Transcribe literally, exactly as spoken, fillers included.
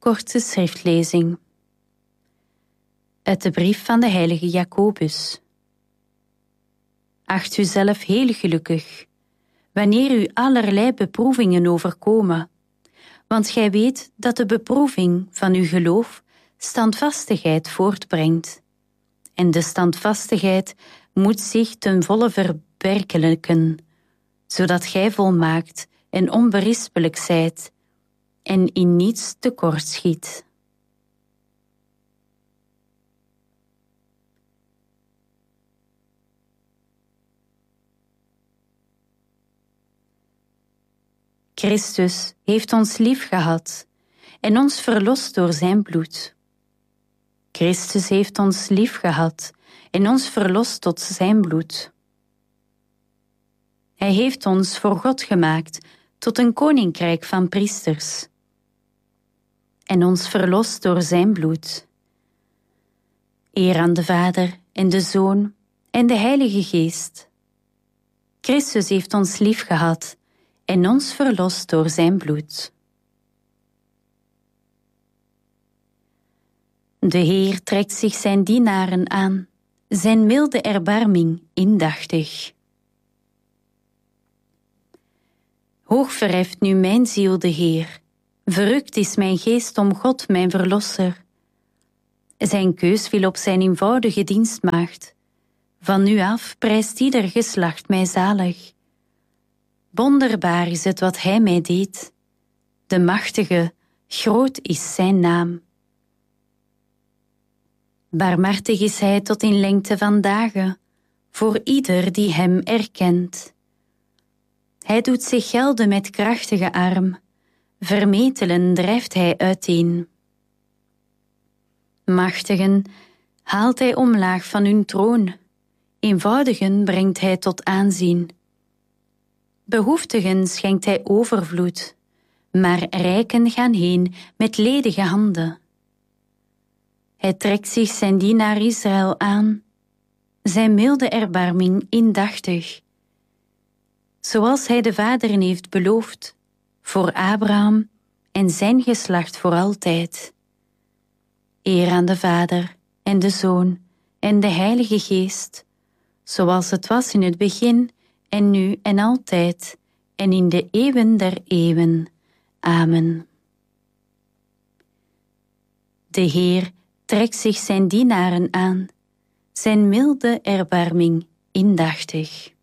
Korte schriftlezing. Uit de brief van de heilige Jacobus. Acht u zelf heel gelukkig, wanneer u allerlei beproevingen overkomen, want gij weet dat de beproeving van uw geloof standvastigheid voortbrengt. En de standvastigheid moet zich ten volle verwerkelijken, zodat gij volmaakt en onberispelijk zijt en in niets tekortschiet. Christus heeft ons lief gehad en ons verlost door zijn bloed. Christus heeft ons lief gehad en ons verlost tot zijn bloed. Hij heeft ons voor God gemaakt tot een koninkrijk van priesters en ons verlost door zijn bloed. Eer aan de Vader en de Zoon en de Heilige Geest. Christus heeft ons lief gehad en ons verlost door zijn bloed. De Heer trekt zich zijn dienaren aan, zijn milde erbarming indachtig. Hoog verheft nu mijn ziel de Heer, verrukt is mijn geest om God mijn verlosser. Zijn keus viel op zijn eenvoudige dienstmaagd. Van nu af prijst ieder geslacht mij zalig. Wonderbaar is het wat hij mij deed. De machtige, groot is zijn naam. Barmhartig is hij tot in lengte van dagen, voor ieder die hem erkent. Hij doet zich gelden met krachtige arm, vermetelen drijft hij uiteen. Machtigen haalt hij omlaag van hun troon, eenvoudigen brengt hij tot aanzien. Behoeftigen schenkt hij overvloed, maar rijken gaan heen met ledige handen. Hij trekt zich zijn dienaar Israël aan, zijn milde erbarming indachtig. Zoals hij de vaderen heeft beloofd, voor Abraham en zijn geslacht voor altijd. Eer aan de Vader en de Zoon en de Heilige Geest, zoals het was in het begin en nu en altijd en in de eeuwen der eeuwen. Amen. De Heer trekt zich zijn dienaren aan, zijn milde erbarming indachtig.